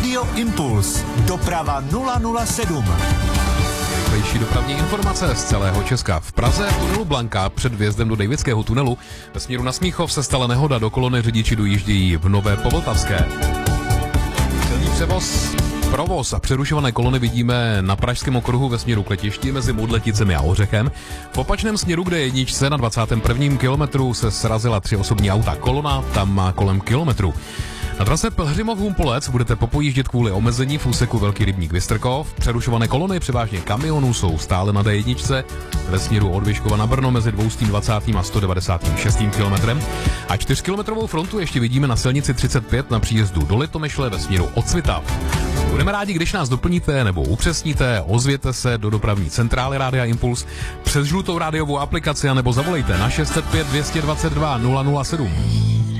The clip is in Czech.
Radio Impuls. Doprava 007. Rychlejší dopravní informace z celého Česka. V Praze v tunelu Blanka před vjezdem do Dejvického tunelu ve směru na Smíchov se stala nehoda. Do kolony řidiči dojíždějí v Nové Povltavské. Silný převoz, provoz a přerušované kolony vidíme na Pražském okruhu ve směru k letišti mezi Modleticemi a Ořechem. V opačném směru, kde jedničce na 21. kilometru se srazila 3 osobní auta. Kolona tam má kolem kilometru. Na trase Pelhřimov-Humpolec budete popojíždět kvůli omezení v úseku Velký rybník Vystrkov. Přerušované kolony, převážně kamionů, jsou stále na D1 ve směru od Vyškova na Brno mezi 220. a 196. kilometrem. A 4kilometrovou frontu ještě vidíme na silnici 35 na příjezdu do Litomyšle ve směru od Svitav. Budeme rádi, když nás doplníte nebo upřesníte, ozvěte se do dopravní centrály Rádia Impuls přes žlutou rádiovou aplikaci a nebo zavolejte na 605 222 007.